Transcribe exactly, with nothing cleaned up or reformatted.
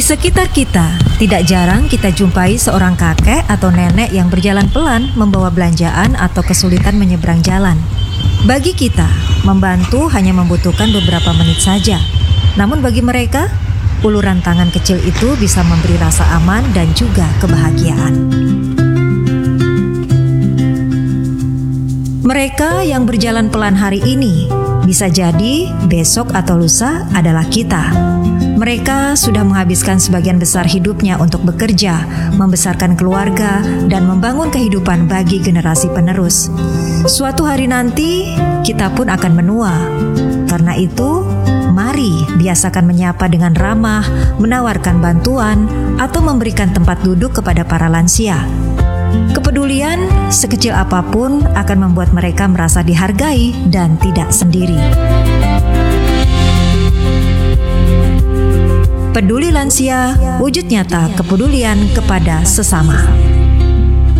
sekitar kita, tidak jarang kita jumpai seorang kakek atau nenek yang berjalan pelan membawa belanjaan atau kesulitan menyeberang jalan. Bagi kita, membantu hanya membutuhkan beberapa menit saja. Namun bagi mereka, uluran tangan kecil itu bisa memberi rasa aman dan juga kebahagiaan. Mereka yang berjalan pelan hari ini, bisa jadi besok atau lusa adalah kita. Mereka sudah menghabiskan sebagian besar hidupnya untuk bekerja, membesarkan keluarga, dan membangun kehidupan bagi generasi penerus. Suatu hari nanti, kita pun akan menua. Karena itu, mari biasakan menyapa dengan ramah, menawarkan bantuan, atau memberikan tempat duduk kepada para lansia. Kepedulian sekecil apapun akan membuat mereka merasa dihargai dan tidak sendiri. Peduli Lansia, wujud nyata kepedulian kepada sesama.